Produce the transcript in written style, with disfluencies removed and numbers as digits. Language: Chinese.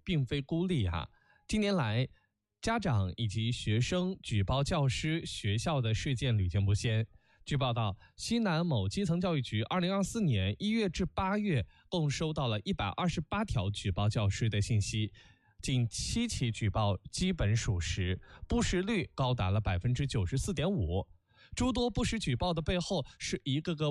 并非孤立近年来，家长以及学生举报教师、学校的事件屡见不鲜。据报道，西南某基层教育局2024年1月至8月共收到了128条举报教师的信息，仅7起举报基本属实，不实率高达了94.5%。诸多不实举报的背后是一个个